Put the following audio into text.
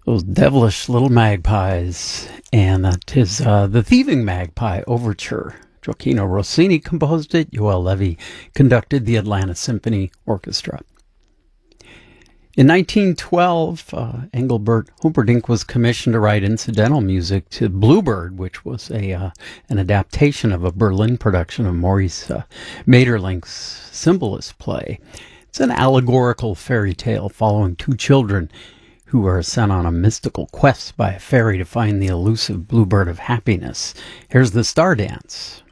Those devilish little magpies, and that is the Thieving Magpie Overture. Gioacchino Rossini composed it. Joel Levy conducted the Atlanta Symphony Orchestra. In 1912, Engelbert Humperdinck was commissioned to write incidental music to Bluebird, which was an adaptation of a Berlin production of Maurice Maeterlinck's Symbolist play. It's an allegorical fairy tale following two children who are sent on a mystical quest by a fairy to find the elusive bluebird of happiness. Here's the Star Dance.